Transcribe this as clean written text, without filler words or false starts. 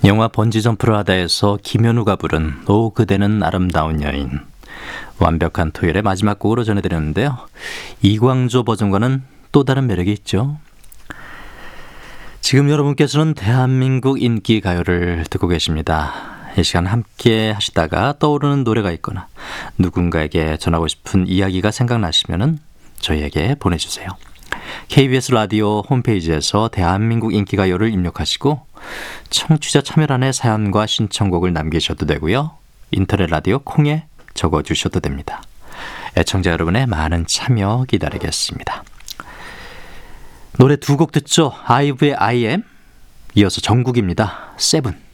영화 번지점프를 하다에서 김현우가 부른 오 그대는 아름다운 여인, 완벽한 토요일의 마지막 곡으로 전해드렸는데요. 이광조 버전과는 또 다른 매력이 있죠. 지금 여러분께서는 대한민국 인기 가요를 듣고 계십니다. 이 시간 함께 하시다가 떠오르는 노래가 있거나 누군가에게 전하고 싶은 이야기가 생각나시면 저희에게 보내주세요. KBS 라디오 홈페이지에서 대한민국 인기가요를 입력하시고 청취자 참여란에 사연과 신청곡을 남기셔도 되고요. 인터넷 라디오 콩에 적어주셔도 됩니다. 애청자 여러분의 많은 참여 기다리겠습니다. 노래 두 곡 듣죠. 아이브의 I am, 이어서 정국입니다. 세븐.